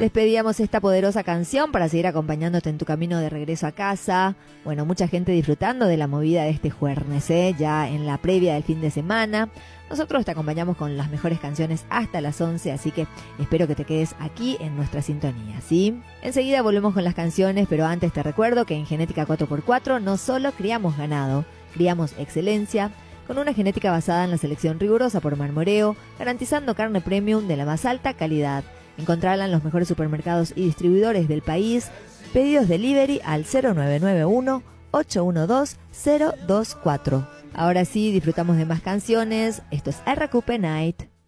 Despedíamos esta poderosa canción para seguir acompañándote en tu camino de regreso a casa. Bueno, mucha gente disfrutando de la movida de este jueves, ya en la previa del fin de semana. Nosotros te acompañamos con las mejores canciones hasta las 11, así que espero que te quedes aquí en nuestra sintonía, ¿sí? Enseguida volvemos con las canciones, pero antes te recuerdo que en Genética 4x4 no solo criamos ganado, criamos excelencia, con una genética basada en la selección rigurosa por Marmoreo, garantizando carne premium de la más alta calidad. Encontrarla en los mejores supermercados y distribuidores del país. Pedidos delivery al 0991-812-024. Ahora sí, disfrutamos de más canciones. Esto es RQP Night.